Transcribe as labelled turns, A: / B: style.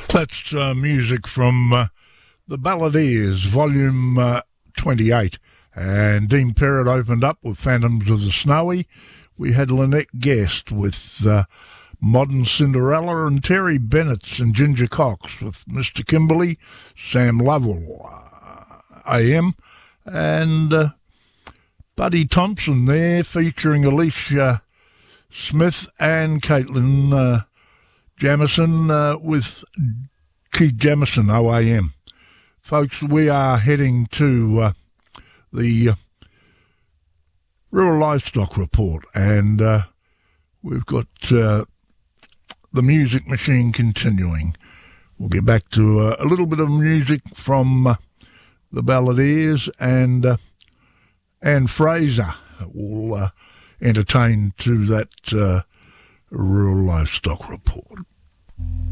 A: That's music from the Balladeers, Volume 28. And Dean Perrott opened up with Phantoms of the Snowy. We had Lynette Guest with Modern Cinderella, and Terry Bennett and Ginger Cox with Mr. Kimberley, Sam Lovell, AM, and Buddy Thompson there featuring Alicia Smith and Caitlin Jamison with Keith Jamison, OAM. Folks, we are heading to the Rural Livestock Report, and we've got the music machine continuing. We'll get back to a little bit of music from the Balladeers, and Anne Fraser will entertain to that Rural Livestock Report.